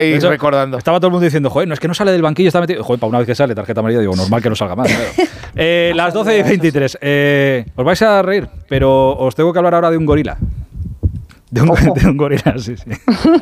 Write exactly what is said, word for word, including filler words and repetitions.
Y Eso, recordando. Estaba todo el mundo diciendo, joder, no es que no sale del banquillo, está metido. Joder, para una vez que sale tarjeta amarilla, digo, normal que no salga más. Claro. Eh, las doce y veintitrés. Eh, os vais a reír, pero os tengo que hablar ahora de un gorila. De un, de un gorila, sí, sí.